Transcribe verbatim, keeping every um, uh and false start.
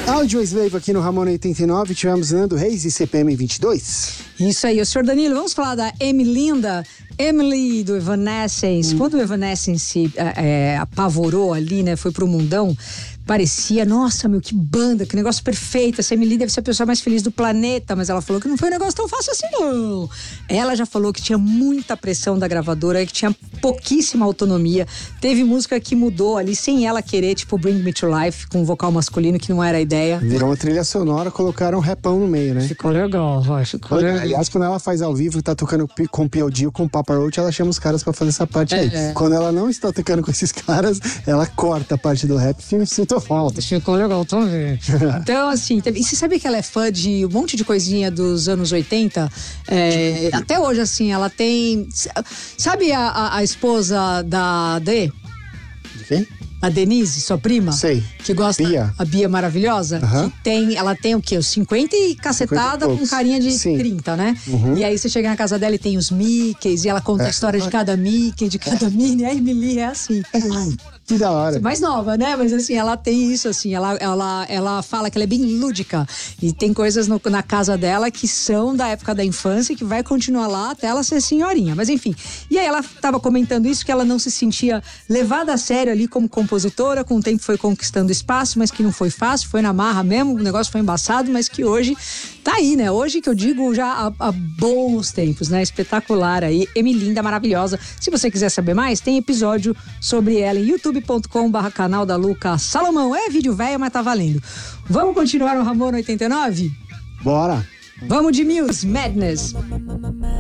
Audio Slave aqui no Ramona oitenta e nove, tivemos Nando Reis e C P M vinte e dois. Isso aí, o senhor Danilo, vamos falar da Emilinda, Emily do Evanescence. Hum. Quando o Evanescence é, é, apavorou ali, né, foi pro mundão, parecia, nossa, meu, que banda, que negócio perfeito. Essa Emily deve ser a pessoa mais feliz do planeta, mas ela falou que não foi um negócio tão fácil assim, não. Ela já falou que tinha muita pressão da gravadora, que tinha pouquíssima autonomia. Teve música que mudou ali sem ela querer, tipo Bring Me to Life, com vocal masculino, que não era a ideia. Virou uma trilha sonora, colocaram um rapão no meio, né? Ficou legal, vai, ficou legal. Aliás, quando ela faz ao vivo e tá tocando com P O D ou com Papa Roach, ela chama os caras pra fazer essa parte é, aí. É. Quando ela não está tocando com esses caras, ela corta a parte do rap e sinto falta. Ficou legal também. Então, assim, e você sabe que ela é fã de um monte de coisinha dos anos oitenta? É, até hoje, assim, ela tem... Sabe a, a, a esposa da D? De quem? A Denise, sua prima? Sei. Que gosta. Bia. A Bia maravilhosa? Uhum. Que tem, ela tem o quê? Os cinquenta e cacetada com carinha de Sim. trinta, né? Uhum. E aí você chega na casa dela e tem os Mickeys e ela conta é. a história de cada Mickey, de cada Minnie. A Emily é assim. Que da hora. Mais nova, né? Mas assim, ela tem isso, assim, ela, ela, ela fala que ela é bem lúdica. E tem coisas no, na casa dela que são da época da infância e que vai continuar lá até ela ser senhorinha. Mas enfim. E aí ela tava comentando isso, que ela não se sentia levada a sério ali como compositora, com o tempo foi conquistando espaço, mas que não foi fácil, foi na marra mesmo, o negócio foi embaçado, mas que hoje tá aí, né? Hoje que eu digo já há, há bons tempos, né? Espetacular aí, Emilinda, maravilhosa. Se você quiser saber mais, tem episódio sobre ela em youtube ponto com barra canal da Luca Salomão. É vídeo velho, mas tá valendo. Vamos continuar no Ramona oitenta e nove? Bora! Vamos de Muse, Madness.